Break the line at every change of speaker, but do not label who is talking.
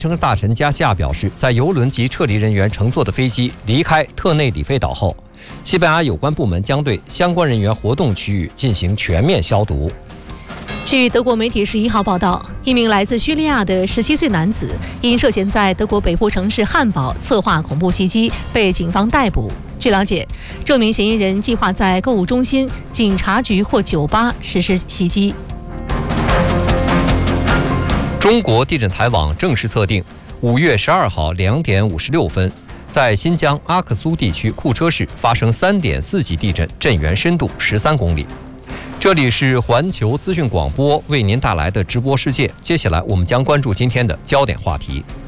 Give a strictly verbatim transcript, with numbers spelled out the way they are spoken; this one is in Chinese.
政大臣加西亚表示，在邮轮及撤离人员乘坐的飞机离开特内里费岛后，西班牙有关部门将对相关人员活动区域进行全面消毒。
据德国媒体十一号报道，一名来自叙利亚的十七岁男子因涉嫌在德国北部城市汉堡策划恐怖袭击，被警方逮捕。据了解，这名嫌疑人计划在购物中心、警察局或酒吧实施袭击。
中国地震台网正式测定，五月十二号两点五十六分，在新疆阿克苏地区库车市发生三点四级地震，震源深度十三公里。这里是环球资讯广播为您带来的直播世界，接下来我们将关注今天的焦点话题。